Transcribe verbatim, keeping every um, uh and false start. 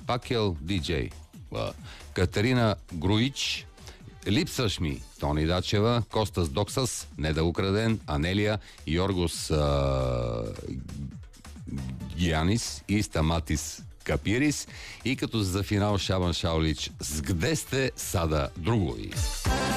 Пакел диджей, Катерина Груич, Липсваш ми, Тони Дачева, Костас Доксас, Неда Украден, Анелия, Йоргос а, Гианис и Стаматис Капирис, и като за финал Шабан Шаулич с "Где сте сада другови?"